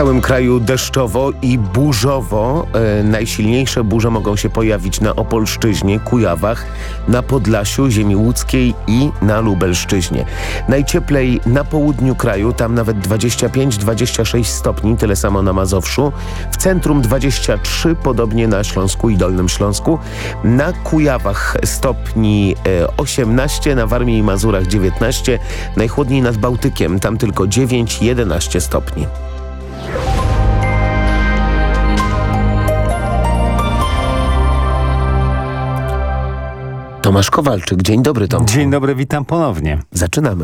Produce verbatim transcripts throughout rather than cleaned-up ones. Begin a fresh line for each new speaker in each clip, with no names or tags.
całym kraju deszczowo i burzowo. E, najsilniejsze burze mogą się pojawić na Opolszczyźnie, Kujawach, na Podlasiu, ziemi łódzkiej i na Lubelszczyźnie. Najcieplej na południu kraju, tam nawet dwadzieścia pięć dwadzieścia sześć stopni, tyle samo na Mazowszu. W centrum dwadzieścia trzy, podobnie na Śląsku i Dolnym Śląsku. Na Kujawach stopni e, osiemnaście, na Warmii i Mazurach dziewiętnaście, najchłodniej nad Bałtykiem, tam tylko dziewięć jedenaście stopni. Tomasz Kowalczyk, dzień dobry Tomku.
Dzień dobry, witam ponownie.
Zaczynamy.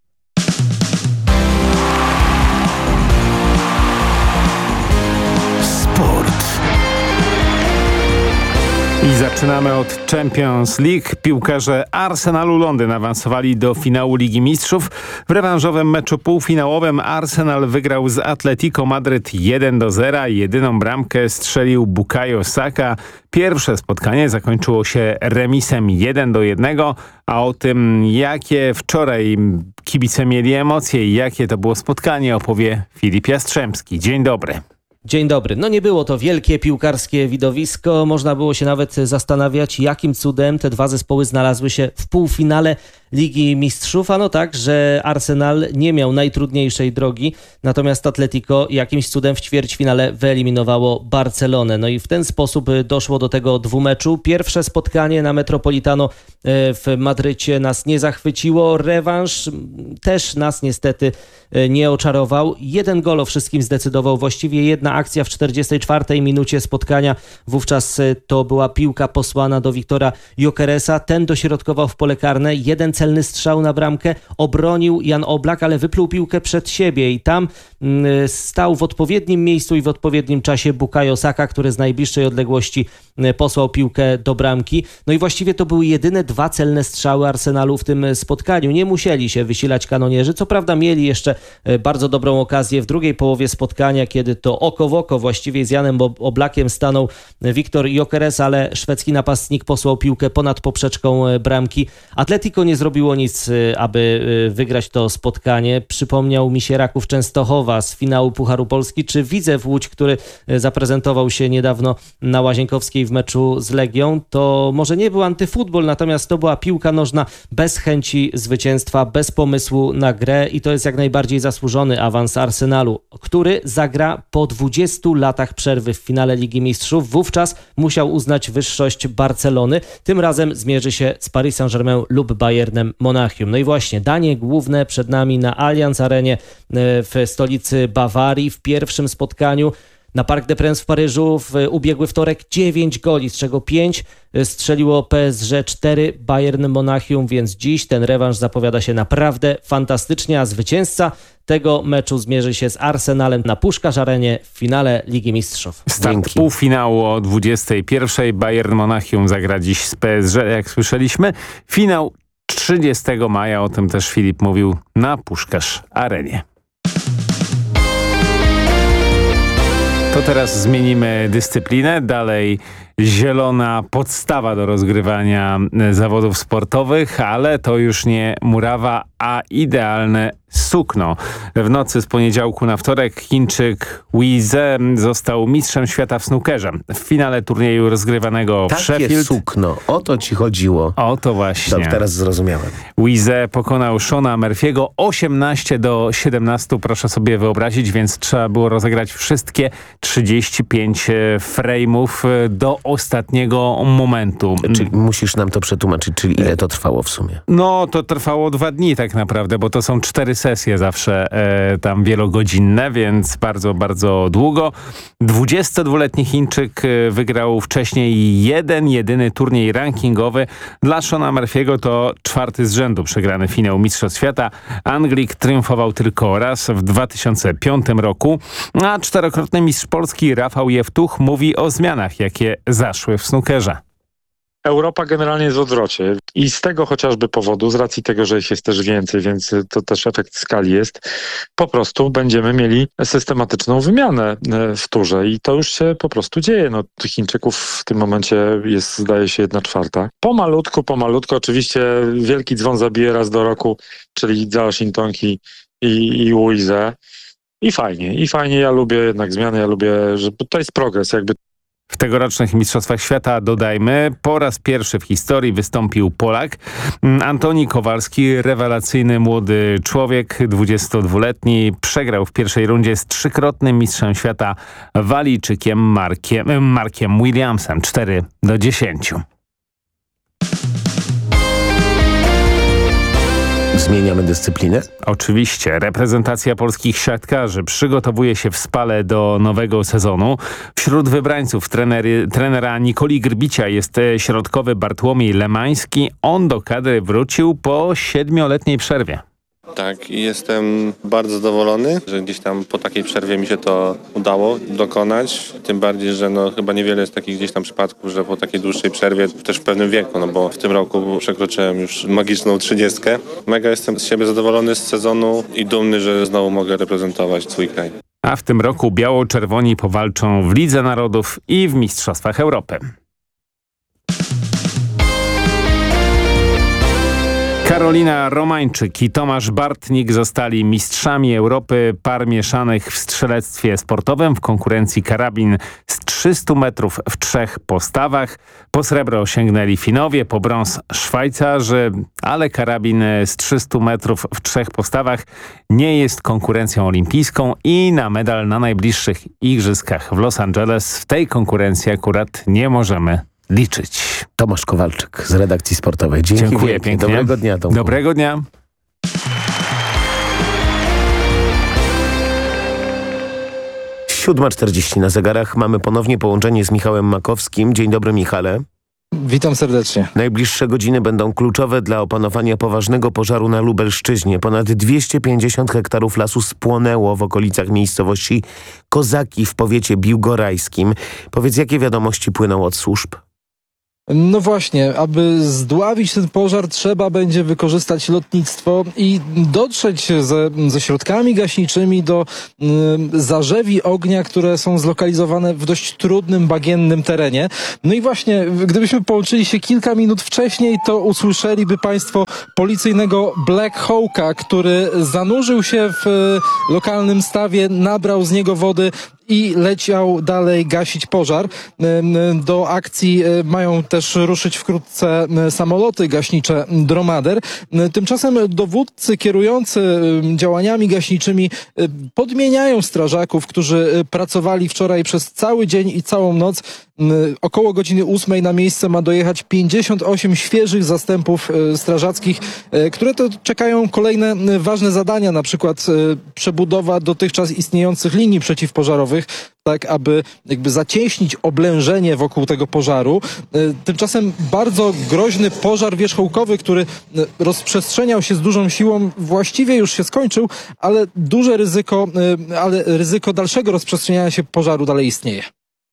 I zaczynamy od Champions League. Piłkarze Arsenalu Londyn awansowali do finału Ligi Mistrzów. W rewanżowym meczu półfinałowym Arsenal wygrał z Atletico Madryt jeden do zera. Jedyną bramkę strzelił Bukayo Saka. Pierwsze spotkanie zakończyło się remisem jeden do jednego, a o tym, jakie wczoraj kibice mieli emocje i jakie to było spotkanie, opowie Filip Jastrzębski. Dzień dobry.
Dzień dobry. No nie było to wielkie piłkarskie widowisko. Można było się nawet zastanawiać, jakim cudem te dwa zespoły znalazły się w półfinale Ligi Mistrzów. Ano tak, że Arsenal nie miał najtrudniejszej drogi, natomiast Atletico jakimś cudem w ćwierćfinale wyeliminowało Barcelonę. No i w ten sposób doszło do tego dwumeczu. Pierwsze spotkanie na Metropolitano w Madrycie nas nie zachwyciło. Rewanż też nas niestety nie oczarował. Jeden gol o wszystkim zdecydował, właściwie jedna akcja w czterdziestej czwartej minucie spotkania. Wówczas to była piłka posłana do Wiktora Gyökeresa. Ten dośrodkował w pole karne. Jeden celny strzał na bramkę obronił Jan Oblak, ale wypluł piłkę przed siebie i tam y, stał w odpowiednim miejscu i w odpowiednim czasie Bukayo Saka, który z najbliższej odległości y, posłał piłkę do bramki. No i właściwie to były jedyne dwa celne strzały Arsenalu w tym spotkaniu. Nie musieli się wysilać kanonierzy. Co prawda mieli jeszcze y, bardzo dobrą okazję w drugiej połowie spotkania, kiedy to oko w oko właściwie z Janem Oblakiem stanął Wiktor Gyökeres, ale szwedzki napastnik posłał piłkę ponad poprzeczką bramki. Atletico nie zrobiło nic, aby wygrać to spotkanie. Przypomniał mi się Raków Częstochowa z finału Pucharu Polski, czy Widzew Łódź, który zaprezentował się niedawno na Łazienkowskiej w meczu z Legią. To może nie był antyfutbol, natomiast to była piłka nożna bez chęci zwycięstwa, bez pomysłu na grę i to jest jak najbardziej zasłużony awans Arsenalu, który zagra po dwudziestu latach przerwy w finale Ligi Mistrzów. Wówczas musiał uznać wyższość Barcelony. Tym razem zmierzy się z Paris Saint-Germain lub Bayernem Monachium. No i właśnie danie główne przed nami na Allianz Arenie w stolicy Bawarii. W pierwszym spotkaniu na Parc des Princes w Paryżu w ubiegły wtorek dziewięć goli, z czego pięć strzeliło P S G, cztery Bayern Monachium, więc dziś ten rewanż zapowiada się naprawdę fantastycznie, a zwycięzca tego meczu zmierzy się z Arsenalem na Puskás Arenie w finale Ligi Mistrzów.
Start
Dzięki.
Półfinału o dwudziestej pierwszej. Bayern Monachium zagra dziś z P S G, jak słyszeliśmy. Finał trzydziestego maja, o tym też Filip mówił, na Puskás Arenie. To teraz zmienimy dyscyplinę. Dalej zielona podstawa do rozgrywania zawodów sportowych, ale to już nie murawa, a idealne sukno. W nocy z poniedziałku na wtorek Chińczyk Wize został mistrzem świata w snookerze. W finale turnieju rozgrywanego w
Takie
Sheffield.
sukno, o to ci chodziło.
O to właśnie.
Dobrze, teraz zrozumiałem.
Wize pokonał Shona Murphy'ego osiemnaście do siedemnastu, proszę sobie wyobrazić, więc trzeba było rozegrać wszystkie trzydzieści pięć frame'ów do ostatniego momentu.
Czyli musisz nam to przetłumaczyć, czyli ile to trwało w sumie?
No to trwało dwa dni tak naprawdę, bo to są cztery sesje zawsze e, tam wielogodzinne, więc bardzo, bardzo długo. dwudziestodwuletni Chińczyk e, wygrał wcześniej jeden, jedyny turniej rankingowy. Dla Shona Murphy'ego to czwarty z rzędu przegrany finał Mistrzostw Świata. Anglik triumfował tylko raz w dwa tysiące piątym roku, a czterokrotny mistrz Polski Rafał Jewtuch mówi o zmianach, jakie zaszły w snookerze.
Europa generalnie jest w odwrocie i z tego chociażby powodu, z racji tego, że ich jest też więcej, więc to też efekt skali jest, po prostu będziemy mieli systematyczną wymianę w turze i to już się po prostu dzieje. No, tych Chińczyków w tym momencie jest, zdaje się, jedna czwarta. Pomalutku, pomalutku, oczywiście wielki dzwon zabije raz do roku, czyli Zhao Xintongi i, i Wize. I fajnie, i fajnie, ja lubię jednak zmiany, ja lubię, że to jest progres jakby.
W tegorocznych Mistrzostwach Świata, dodajmy, po raz pierwszy w historii wystąpił Polak. Antoni Kowalski, rewelacyjny młody człowiek, dwudziestodwuletni, przegrał w pierwszej rundzie z trzykrotnym mistrzem świata Walijczykiem Markiem, Markiem Williamsem cztery do dziesięciu.
Zmieniamy dyscyplinę?
Oczywiście. Reprezentacja polskich siatkarzy przygotowuje się w Spale do nowego sezonu. Wśród wybrańców trenery, trenera Nikoli Grbicia jest środkowy Bartłomiej Lemański. On do kadry wrócił po siedmioletniej przerwie.
Tak, i jestem bardzo zadowolony, że gdzieś tam po takiej przerwie mi się to udało dokonać. Tym bardziej, że no chyba niewiele jest takich gdzieś tam przypadków, że po takiej dłuższej przerwie, też w pewnym wieku, no bo w tym roku przekroczyłem już magiczną trzydziestkę. Mega jestem z siebie zadowolony z sezonu i dumny, że znowu mogę reprezentować swój kraj.
A w tym roku biało-czerwoni powalczą w Lidze Narodów i w Mistrzostwach Europy. Karolina Romańczyk i Tomasz Bartnik zostali mistrzami Europy par mieszanych w strzelectwie sportowym w konkurencji karabin z trzystu metrów w trzech postawach. Po srebro sięgnęli Finowie, po brąz Szwajcarzy, ale karabin z trzystu metrów w trzech postawach nie jest konkurencją olimpijską i na medal na najbliższych igrzyskach w Los Angeles w tej konkurencji akurat nie możemy liczyć.
Tomasz Kowalczyk z redakcji sportowej. Dzięki
Dziękuję
wielkie.
pięknie.
Dobrego dnia, Tomku.
Dobrego dnia.
siódma czterdzieści na zegarach. Mamy ponownie połączenie z Michałem Makowskim. Dzień dobry, Michale.
Witam serdecznie.
Najbliższe godziny będą kluczowe dla opanowania poważnego pożaru na Lubelszczyźnie. Ponad dwieście pięćdziesiąt hektarów lasu spłonęło w okolicach miejscowości Kozaki w powiecie biłgorajskim. Powiedz, jakie wiadomości płyną od służb?
No właśnie, aby zdławić ten pożar, trzeba będzie wykorzystać lotnictwo i dotrzeć ze, ze środkami gaśniczymi do y, zarzewi ognia, które są zlokalizowane w dość trudnym, bagiennym terenie. No i właśnie, gdybyśmy połączyli się kilka minut wcześniej, to usłyszeliby Państwo policyjnego Black Hawka, który zanurzył się w y, lokalnym stawie, nabrał z niego wody i leciał dalej gasić pożar. Do akcji mają też ruszyć wkrótce samoloty gaśnicze Dromader. Tymczasem dowódcy kierujący działaniami gaśniczymi podmieniają strażaków, którzy pracowali wczoraj przez cały dzień i całą noc. Około godziny ósmej na miejsce ma dojechać pięćdziesiąt osiem świeżych zastępów strażackich, które to czekają kolejne ważne zadania, na przykład przebudowa dotychczas istniejących linii przeciwpożarowych, tak aby jakby zacieśnić oblężenie wokół tego pożaru. Tymczasem bardzo groźny pożar wierzchołkowy, który rozprzestrzeniał się z dużą siłą, właściwie już się skończył, ale duże ryzyko, ale ryzyko dalszego rozprzestrzeniania się pożaru dalej istnieje.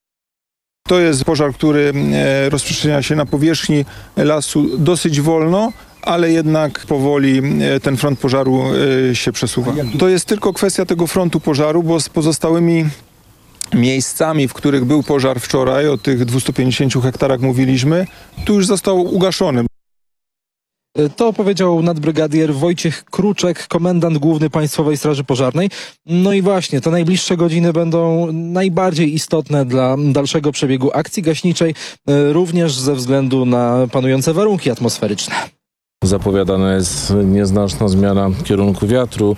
To jest pożar, który rozprzestrzenia się na powierzchni lasu dosyć wolno, ale jednak powoli ten front pożaru się przesuwa. To jest tylko kwestia tego frontu pożaru, bo z pozostałymi miejscami, w których był pożar wczoraj, o tych dwustu pięćdziesięciu hektarach mówiliśmy, tu już został ugaszony.
To powiedział nadbrygadier Wojciech Kruczek, komendant główny Państwowej Straży Pożarnej. No i właśnie, te najbliższe godziny będą najbardziej istotne dla dalszego przebiegu akcji gaśniczej, również ze względu na panujące warunki atmosferyczne.
Zapowiadana jest nieznaczna zmiana kierunku wiatru.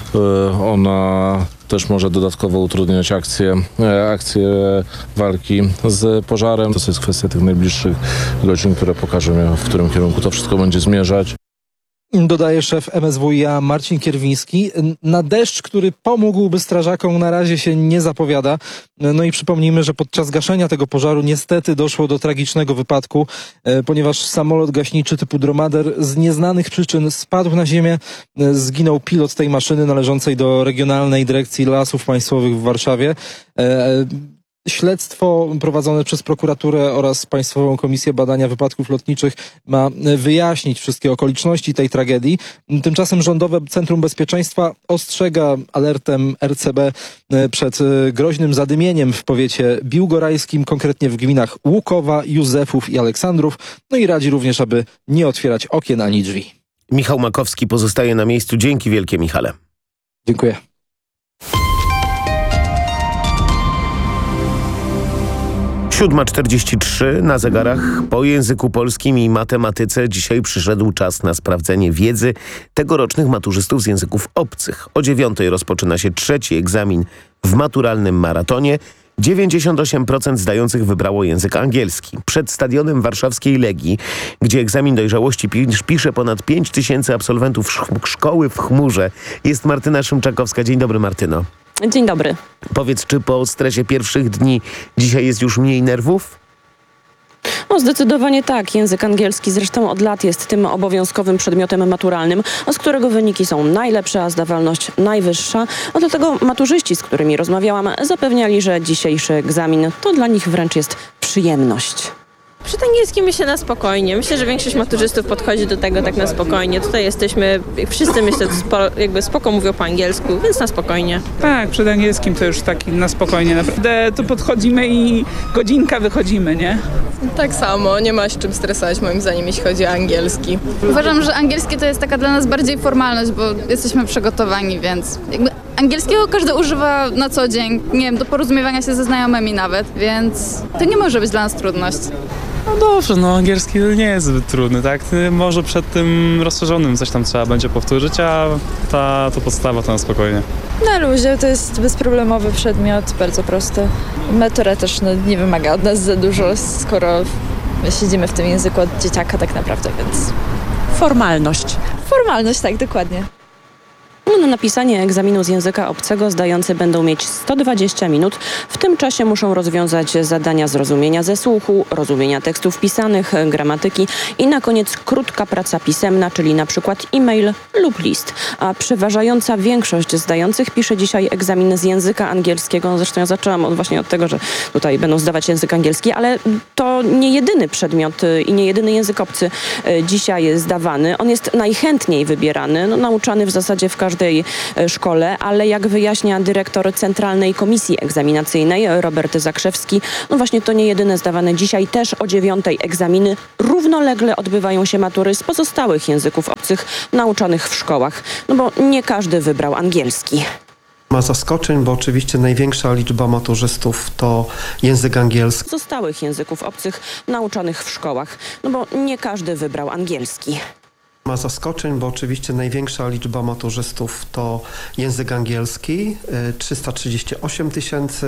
Ona też może dodatkowo utrudniać akcję, akcję walki z pożarem. To jest kwestia tych najbliższych godzin, które pokażą, w którym kierunku to wszystko będzie zmierzać.
Dodaje szef M S W i A Marcin Kierwiński. Na deszcz, który pomógłby strażakom, na razie się nie zapowiada. No i przypomnijmy, że podczas gaszenia tego pożaru niestety doszło do tragicznego wypadku, ponieważ samolot gaśniczy typu Dromader z nieznanych przyczyn spadł na ziemię. Zginął pilot tej maszyny należącej do Regionalnej Dyrekcji Lasów Państwowych w Warszawie. Śledztwo prowadzone przez prokuraturę oraz Państwową Komisję Badania Wypadków Lotniczych ma wyjaśnić wszystkie okoliczności tej tragedii. Tymczasem Rządowe Centrum Bezpieczeństwa ostrzega alertem R C B przed groźnym zadymieniem w powiecie biłgorajskim, konkretnie w gminach Łukowa, Józefów i Aleksandrów. No i radzi również, aby nie otwierać okien ani drzwi.
Michał Makowski pozostaje na miejscu. Dzięki wielkie, Michale.
Dziękuję.
siódma czterdzieści trzy na zegarach. Po języku polskim i matematyce dzisiaj przyszedł czas na sprawdzenie wiedzy tegorocznych maturzystów z języków obcych. O dziewiątej rozpoczyna się trzeci egzamin w maturalnym maratonie. dziewięćdziesiąt osiem procent zdających wybrało język angielski. Przed stadionem warszawskiej Legii, gdzie egzamin dojrzałości pisze ponad pięć tysięcy absolwentów sz- szkoły w chmurze, jest Martyna Szymczakowska. Dzień dobry, Martyno.
Dzień dobry.
Powiedz, czy po stresie pierwszych dni dzisiaj jest już mniej nerwów?
No zdecydowanie tak. Język angielski zresztą od lat jest tym obowiązkowym przedmiotem maturalnym, z którego wyniki są najlepsze, a zdawalność najwyższa. No dlatego maturzyści, z którymi rozmawiałam, zapewniali, że dzisiejszy egzamin to dla nich wręcz jest przyjemność.
Przed angielskim myślę na spokojnie. Myślę, że większość maturzystów podchodzi do tego tak na spokojnie. Tutaj jesteśmy, jak wszyscy myślę, spo, jakby spoko mówią po angielsku, więc na spokojnie.
Tak, przed angielskim to już taki na spokojnie. Naprawdę to podchodzimy i godzinka wychodzimy, nie?
Tak samo, nie ma się czym stresować moim zdaniem, jeśli chodzi o angielski.
Uważam, że angielski to jest taka dla nas bardziej formalność, bo jesteśmy przygotowani, więc jakby angielskiego każdy używa na co dzień, nie wiem, do porozumiewania się ze znajomymi nawet, więc to nie może być dla nas trudność.
No dobrze, no angielski nie jest zbyt trudny, tak? Może przed tym rozszerzonym coś tam trzeba będzie powtórzyć, a ta to podstawa to na spokojnie.
Na luzie, to jest bezproblemowy przedmiot, bardzo prosty. Matura też no, nie wymaga od nas za dużo, skoro my siedzimy w tym języku od dzieciaka tak naprawdę, więc...
Formalność.
Formalność, tak, dokładnie.
No, na napisanie egzaminu z języka obcego zdający będą mieć sto dwadzieścia minut. W tym czasie muszą rozwiązać zadania z rozumienia ze słuchu, rozumienia tekstów pisanych, gramatyki i na koniec krótka praca pisemna, czyli na przykład e-mail lub list. A przeważająca większość zdających pisze dzisiaj egzamin z języka angielskiego. Zresztą ja zaczęłam od, właśnie od tego, że tutaj będą zdawać język angielski, ale to nie jedyny przedmiot i nie jedyny język obcy dzisiaj zdawany. On jest najchętniej wybierany, no, nauczany w zasadzie w każdej szkole, ale jak wyjaśnia dyrektor Centralnej Komisji Egzaminacyjnej Robert Zakrzewski, no właśnie to nie jedyne zdawane dzisiaj, też o dziewiątej egzaminy. Równolegle odbywają się matury z pozostałych języków obcych nauczanych w szkołach, no bo nie każdy wybrał angielski.
Ma zaskoczeń, bo oczywiście największa liczba maturzystów to język angielski.
Pozostałych języków obcych nauczanych w szkołach, no bo nie każdy wybrał angielski.
Ma zaskoczeń, bo oczywiście największa liczba maturzystów to język angielski, trzysta trzydzieści osiem tysięcy.